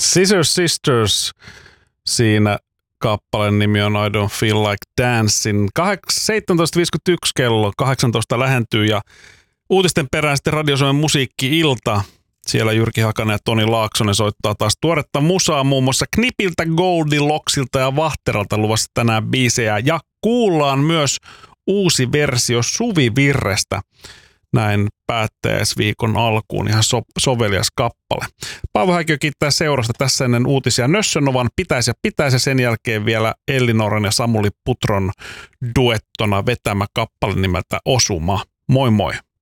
Scissor Sisters, siinä kappaleen nimi on I Don't Feel Like Dancing. 17.51 kello, 18 lähentyy ja uutisten perään sitten Radio Suomen musiikki-ilta. Siellä Jyrki Hakanen ja Toni Laaksonen soittaa taas tuoretta musaa muun muassa Knipiltä, Goldilocksilta ja Vahteralta luvassa tänään biisejä. Ja kuullaan myös uusi versio Suvivirrestä. Näin päättäjäisviikon alkuun ihan sovelias kappale. Paavo Häikiö kiittää seurasta tässä ennen uutisia. Nössönovan pitäisi ja sen jälkeen vielä Elli Noren ja Samuli Putron duettona vetämä kappale nimeltä Osuma. Moi moi!